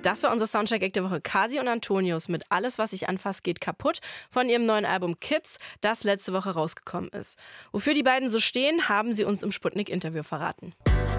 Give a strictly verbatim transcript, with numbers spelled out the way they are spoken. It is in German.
Das war unser Soundcheck der Woche. Kasi und Antonius mit Alles, was ich anfasse, geht kaputt von ihrem neuen Album Kids, das letzte Woche rausgekommen ist. Wofür die beiden so stehen, haben sie uns im Sputnik-Interview verraten.